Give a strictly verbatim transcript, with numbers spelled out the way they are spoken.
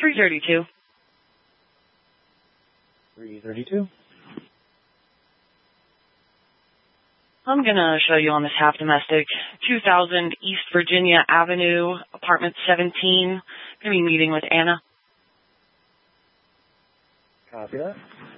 three thirty-two. three thirty-two. I'm going to show you on this half domestic, two thousand East Virginia Avenue, apartment seventeen. Going to be meeting with Anna. Copy that.